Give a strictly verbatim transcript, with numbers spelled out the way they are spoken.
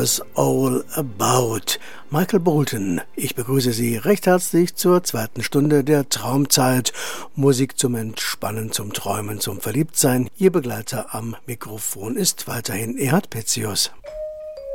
was all about? Michael Bolton. Ich begrüße Sie recht herzlich zur zweiten Stunde der Traumzeit. Musik zum Entspannen, zum Träumen, zum Verliebtsein. Ihr Begleiter am Mikrofon ist weiterhin Erhard Petzius.